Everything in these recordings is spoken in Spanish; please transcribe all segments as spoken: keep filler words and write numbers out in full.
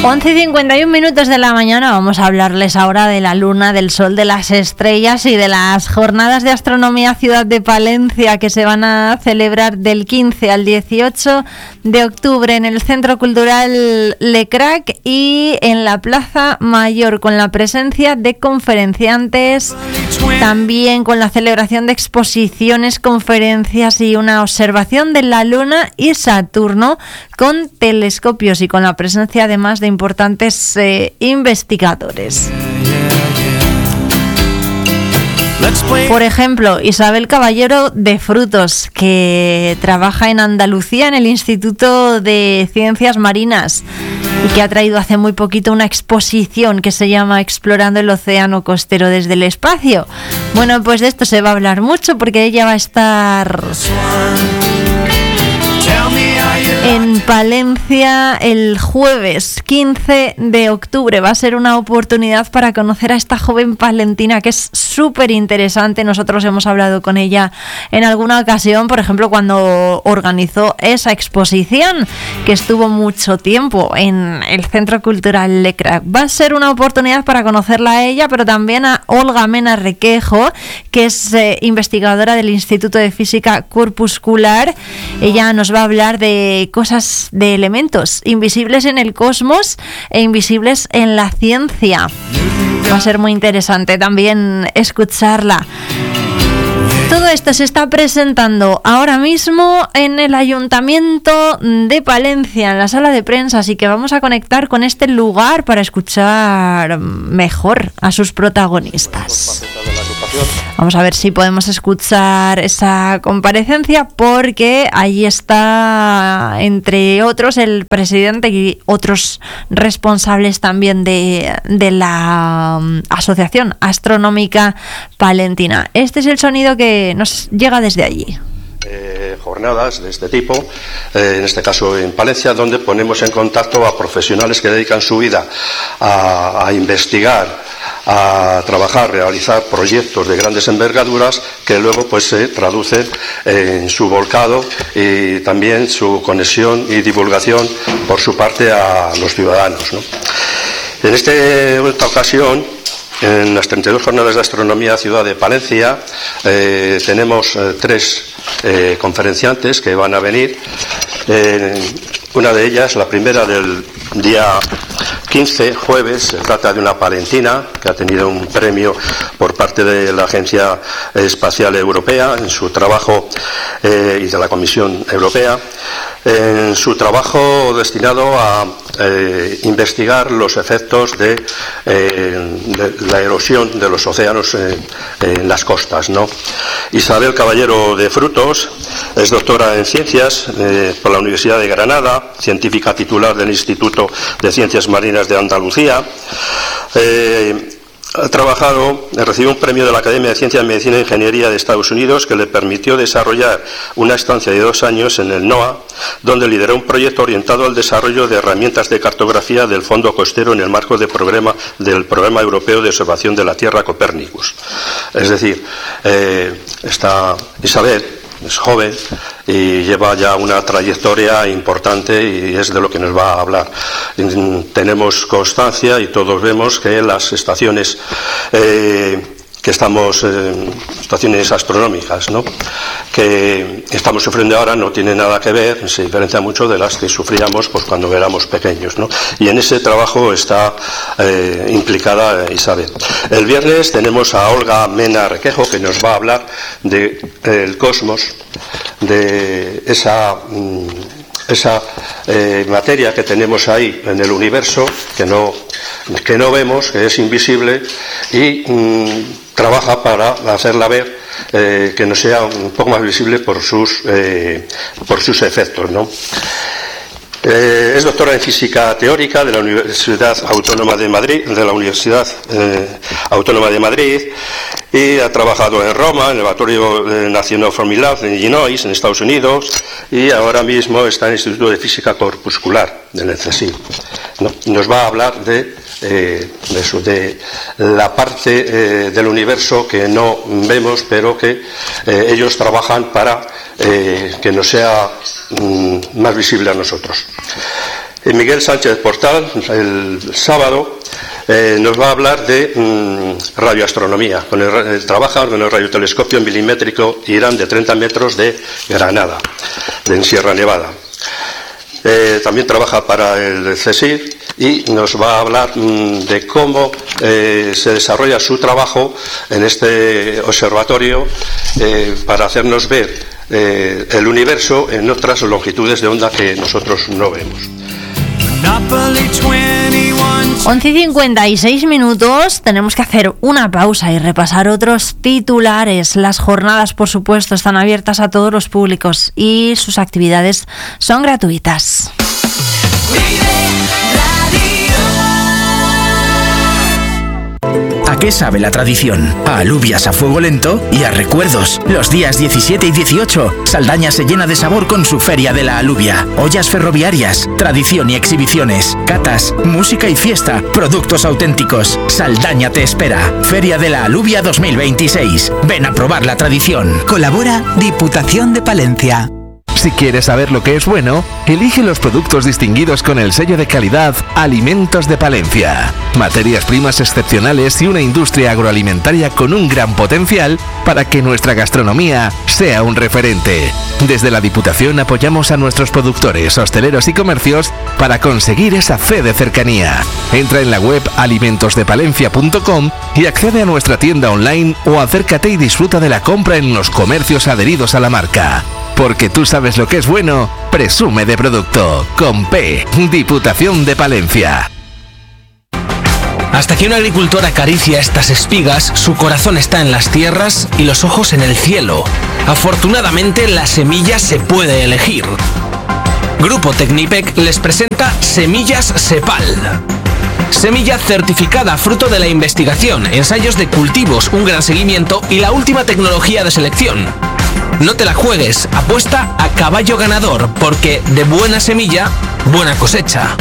once y cincuenta y un minutos de la mañana. Vamos a hablarles ahora de la luna, del sol, de las estrellas y de las jornadas de astronomía Ciudad de Palencia, que se van a celebrar del quince al dieciocho de octubre en el Centro Cultural Lecrac y en la Plaza Mayor, con la presencia de conferenciantes, también con la celebración de exposiciones, conferencias y una observación de la luna y Saturno con telescopios y con la presencia además de importantes eh, investigadores. Por ejemplo, Isabel Caballero de Frutos, que trabaja en Andalucía en el Instituto de Ciencias Marinas y que ha traído hace muy poquito una exposición que se llama Explorando el Océano Costero desde el Espacio. Bueno, pues de esto se va a hablar mucho porque ella va a estar en Palencia el jueves quince de octubre. Va a ser una oportunidad para conocer a esta joven palentina que es súper interesante. Nosotros hemos hablado con ella en alguna ocasión, por ejemplo, cuando organizó esa exposición que estuvo mucho tiempo en el Centro Cultural Lecrac. Va a ser una oportunidad para conocerla a ella, pero también a Olga Mena Requejo, que es eh, investigadora del Instituto de Física Corpuscular. Ella nos va a hablar de cosas, de elementos invisibles en el cosmos e invisibles en la ciencia. Va a ser muy interesante también escucharla. Todo esto se está presentando ahora mismo en el Ayuntamiento de Palencia, en la sala de prensa, así que vamos a conectar con este lugar para escuchar mejor a sus protagonistas. Vamos a ver si podemos escuchar esa comparecencia, porque ahí está, entre otros, el presidente y otros responsables también de, de la um, Asociación Astronómica Palentina. Este es el sonido que nos llega desde allí. Eh, jornadas de este tipo, eh, en este caso en Palencia, donde ponemos en contacto a profesionales que dedican su vida a, a investigar, a trabajar, realizar proyectos de grandes envergaduras que luego pues se traducen en su volcado y también su conexión y divulgación por su parte a los ciudadanos, ¿no? En este, esta ocasión, en las treinta y dos jornadas de astronomía Ciudad de Palencia, eh, tenemos eh, tres eh, conferenciantes que van a venir. Eh, una de ellas, la primera del día quince, jueves, se trata de una palentina que ha tenido un premio por parte de la Agencia Espacial Europea en su trabajo eh, y de la Comisión Europea, en su trabajo destinado a eh, investigar los efectos de, eh, de la erosión de los océanos eh, en las costas, ¿no? Isabel Caballero de Frutos es doctora en Ciencias eh, por la Universidad de Granada, científica titular del Instituto de Ciencias Marinas de Andalucía. Eh, Ha trabajado, recibió un premio de la Academia de Ciencias, Medicina e Ingeniería de Estados Unidos que le permitió desarrollar una estancia de dos años en el NOAA, donde lideró un proyecto orientado al desarrollo de herramientas de cartografía del fondo costero en el marco de programa, del Programa Europeo de Observación de la Tierra Copernicus. Es decir, eh, esta Isabel es joven y lleva ya una trayectoria importante y es de lo que nos va a hablar. Tenemos constancia y todos vemos que las estaciones eh, que estamos, eh, estaciones astronómicas, ¿no?, que estamos sufriendo ahora no tiene nada que ver, se diferencia mucho de las que sufríamos pues cuando éramos pequeños, ¿no? Y en ese trabajo está eh, implicada Isabel. El viernes tenemos a Olga Mena Requejo, que nos va a hablar del de, cosmos, de esa mm, esa eh, materia que tenemos ahí en el universo, que no, que no vemos, que es invisible, y mmm, trabaja para hacerla ver eh, que nos sea un poco más visible por sus, eh, por sus efectos, ¿no? Eh, es doctora en Física Teórica de la Universidad Autónoma de Madrid, de la Universidad eh, Autónoma de Madrid, y ha trabajado en Roma, en el Laboratorio National Formula en Illinois, en Estados Unidos, y ahora mismo está en el Instituto de Física Corpuscular del C S I C, ¿no? Nos va a hablar de, eh, de, eso, de la parte eh, del universo que no vemos, pero que eh, ellos trabajan para eh, que nos sea mm, más visible a nosotros. Y Miguel Sánchez Portal, el sábado, eh, nos va a hablar de mmm, radioastronomía. Con el, el, trabaja con el radiotelescopio milimétrico Irán de treinta metros de Granada, de en Sierra Nevada. Eh, también trabaja para el C S I R y nos va a hablar mmm, de cómo eh, se desarrolla su trabajo en este observatorio eh, para hacernos ver eh, el universo en otras longitudes de onda que nosotros no vemos. once y cincuenta y seis minutos, tenemos que hacer una pausa y repasar otros titulares. Las jornadas, por supuesto, están abiertas a todos los públicos y sus actividades son gratuitas. ¿A qué sabe la tradición? A alubias a fuego lento y a recuerdos. Los días diecisiete y dieciocho, Saldaña se llena de sabor con su Feria de la Alubia. Ollas ferroviarias, tradición y exhibiciones, catas, música y fiesta, productos auténticos. Saldaña te espera. Feria de la Alubia dos mil veintiséis. Ven a probar la tradición. Colabora Diputación de Palencia. Si quieres saber lo que es bueno, elige los productos distinguidos con el sello de calidad Alimentos de Palencia. Materias primas excepcionales y una industria agroalimentaria con un gran potencial para que nuestra gastronomía sea un referente. Desde la Diputación apoyamos a nuestros productores, hosteleros y comercios para conseguir esa fe de cercanía. Entra en la web alimentos de palencia punto com y accede a nuestra tienda online o acércate y disfruta de la compra en los comercios adheridos a la marca. Porque tú sabes lo que es bueno, presume de producto. Con P, Diputación de Palencia. Hasta que un agricultor acaricia estas espigas, su corazón está en las tierras y los ojos en el cielo. Afortunadamente, la semilla se puede elegir. Grupo Tecnipec les presenta Semillas Sepal. Semilla certificada fruto de la investigación, ensayos de cultivos, un gran seguimiento y la última tecnología de selección. No te la juegues, apuesta a caballo ganador, porque de buena semilla, buena cosecha.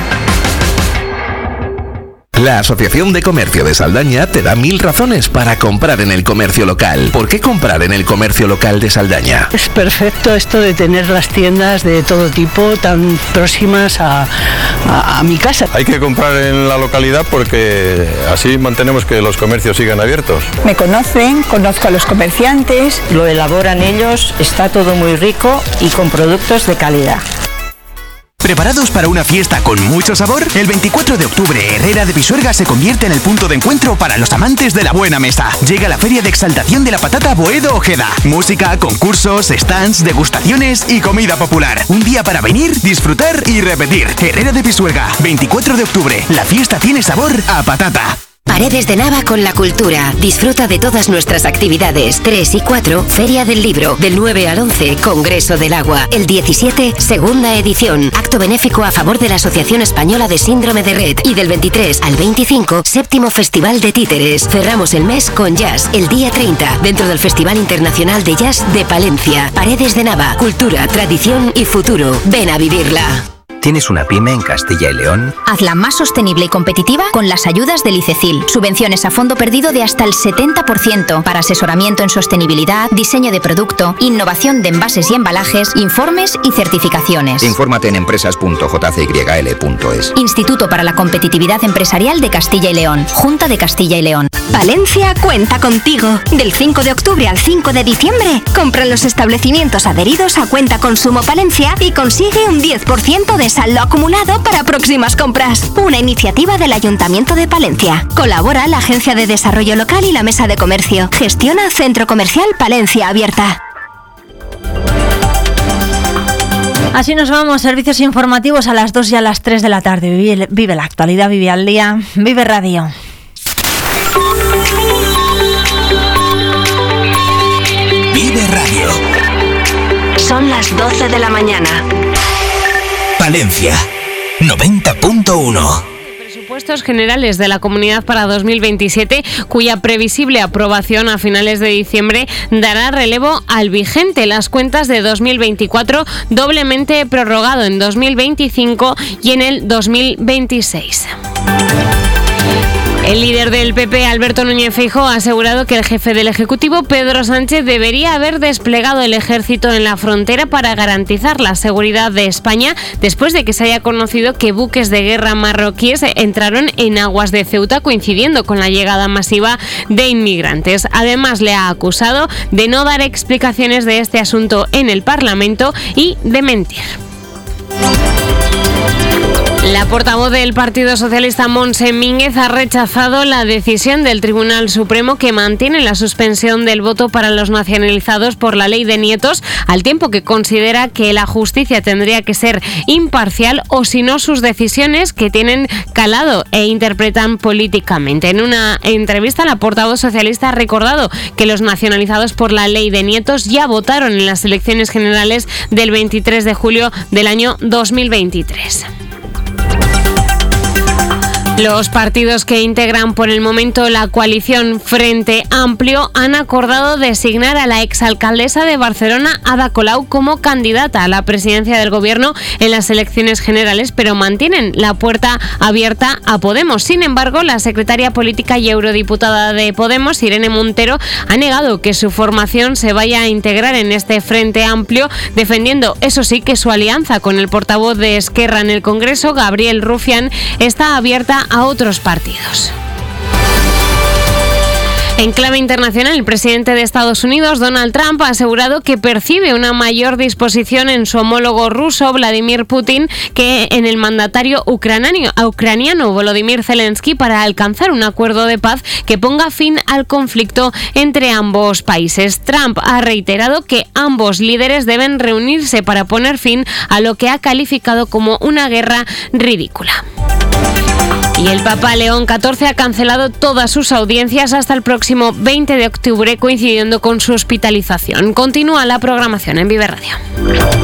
La Asociación de Comercio de Saldaña te da mil razones para comprar en el comercio local. ¿Por qué comprar en el comercio local de Saldaña? Es perfecto esto de tener las tiendas de todo tipo tan próximas a, a, a mi casa. Hay que comprar en la localidad porque así mantenemos que los comercios sigan abiertos. Me conocen, conozco a los comerciantes, lo elaboran ellos, está todo muy rico y con productos de calidad. ¿Preparados para una fiesta con mucho sabor? El veinticuatro de octubre, Herrera de Pisuerga se convierte en el punto de encuentro para los amantes de la buena mesa. Llega la Feria de Exaltación de la Patata Boedo Ojeda. Música, concursos, stands, degustaciones y comida popular. Un día para venir, disfrutar y repetir. Herrera de Pisuerga, veinticuatro de octubre. La fiesta tiene sabor a patata. Paredes de Nava con la cultura. Disfruta de todas nuestras actividades. tres y cuatro, Feria del Libro. Del nueve al once, Congreso del Agua. El diecisiete, segunda edición. Acto benéfico a favor de la Asociación Española de Síndrome de Rett. Y del veintitrés al veinticinco, séptimo Festival de Títeres. Cerramos el mes con jazz. El día treinta, dentro del Festival Internacional de Jazz de Palencia. Paredes de Nava. Cultura, tradición y futuro. Ven a vivirla. ¿Tienes una pyme en Castilla y León? Hazla más sostenible y competitiva con las ayudas del ICECIL. Subvenciones a fondo perdido de hasta el setenta por ciento para asesoramiento en sostenibilidad, diseño de producto, innovación de envases y embalajes, informes y certificaciones. Infórmate en empresas punto j c y l punto es. Instituto para la Competitividad Empresarial de Castilla y León. Junta de Castilla y León. Palencia cuenta contigo. Del cinco de octubre al cinco de diciembre, compra en los establecimientos adheridos a Cuenta Consumo Palencia y consigue un diez por ciento de saldo acumulado para próximas compras. Una iniciativa del Ayuntamiento de Palencia. Colabora la Agencia de Desarrollo Local y la Mesa de Comercio. Gestiona Centro Comercial Palencia Abierta. Así nos vamos, servicios informativos a las dos y a las tres de la tarde. Vive, vive la actualidad, vive al día, vive radio. Vive radio. Son las doce de la mañana. Palencia, noventa punto uno. Presupuestos generales de la Comunidad para dos mil veintisiete, cuya previsible aprobación a finales de diciembre dará relevo al vigente. Las cuentas de dos mil veinticuatro doblemente prorrogado en dos mil veinticinco y en el dos mil veintiséis. El líder del P P, Alberto Núñez Feijóo, ha asegurado que el jefe del Ejecutivo, Pedro Sánchez, debería haber desplegado el ejército en la frontera para garantizar la seguridad de España después de que se haya conocido que buques de guerra marroquíes entraron en aguas de Ceuta coincidiendo con la llegada masiva de inmigrantes. Además, le ha acusado de no dar explicaciones de este asunto en el Parlamento y de mentir. La portavoz del Partido Socialista, Montse Mínguez, ha rechazado la decisión del Tribunal Supremo que mantiene la suspensión del voto para los nacionalizados por la ley de nietos, al tiempo que considera que la justicia tendría que ser imparcial o si no sus decisiones que tienen calado e interpretan políticamente. En una entrevista, la portavoz socialista ha recordado que los nacionalizados por la ley de nietos ya votaron en las elecciones generales del veintitrés de julio del año dos mil veintitrés. Los partidos que integran por el momento la coalición Frente Amplio han acordado designar a la exalcaldesa de Barcelona, Ada Colau, como candidata a la presidencia del gobierno en las elecciones generales, pero mantienen la puerta abierta a Podemos. Sin embargo, la secretaria política y eurodiputada de Podemos, Irene Montero, ha negado que su formación se vaya a integrar en este Frente Amplio, defendiendo, eso sí, que su alianza con el portavoz de Esquerra en el Congreso, Gabriel Rufián, está abierta a otros partidos. En clave internacional, el presidente de Estados Unidos, Donald Trump, ha asegurado que percibe una mayor disposición en su homólogo ruso, Vladimir Putin, que en el mandatario ucraniano, ucraniano Volodymyr Zelensky, para alcanzar un acuerdo de paz que ponga fin al conflicto entre ambos países. Trump ha reiterado que ambos líderes deben reunirse para poner fin a lo que ha calificado como una guerra ridícula. Y el Papa León catorce ha cancelado todas sus audiencias hasta el próximo veinte de octubre, coincidiendo con su hospitalización. Continúa la programación en Vive Radio.